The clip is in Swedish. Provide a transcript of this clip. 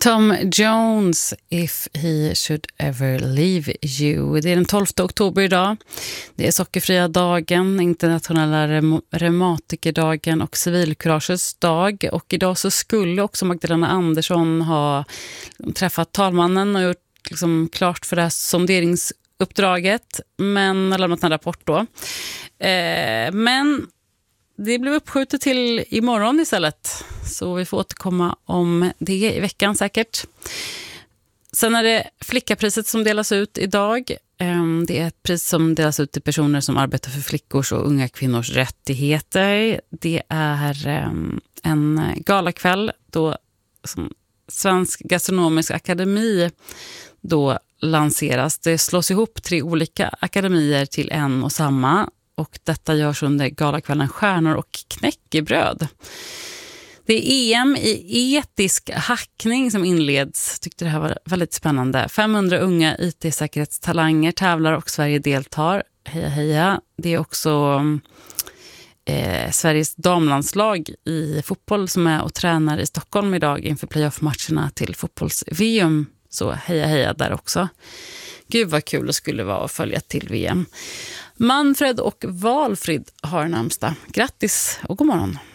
Tom Jones, If He Should Ever Leave You. Det är den 12 oktober idag. Det är sockerfria dagen, internationella reumatikerdagen och civilkuragers dag. Och idag så skulle också Magdalena Andersson ha träffat talmannen och gjort klart för det här sonderingsuppdraget. Men har lämnat en rapport då. Men det blev uppskjutet till imorgon istället. Så vi får återkomma om det i veckan säkert. Sen är det flickapriset som delas ut idag. Det är ett pris som delas ut till personer som arbetar för flickors och unga kvinnors rättigheter. Det är en galakväll då som Svensk gastronomisk akademi då lanseras. Det slås ihop 3 olika akademier till en och samma. Och detta görs under galakvällen Stjärnor och knäckebröd. Det är EM i etisk hackning som inleds. Tyckte det här var väldigt spännande. 500 unga IT-säkerhetstalanger tävlar och Sverige deltar. Heja heja. Det är också Sveriges damlandslag i fotboll som är och tränar i Stockholm idag inför playoff-matcherna till fotbolls-VM. Så heja heja där också. Gud vad kul det skulle vara att följa till VM. Manfred och Valfrid har namnsdag. Grattis och god morgon.